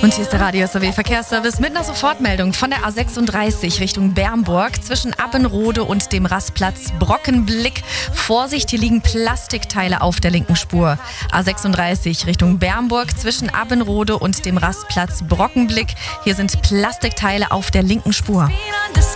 Und hier ist der Radio SAW Verkehrsservice mit einer Sofortmeldung von der A36 Richtung Bernburg zwischen Abbenrode und dem Rastplatz Brockenblick. Vorsicht, hier liegen Plastikteile auf der linken Spur. A36 Richtung Bernburg zwischen Abbenrode und dem Rastplatz Brockenblick. Hier sind Plastikteile auf der linken Spur.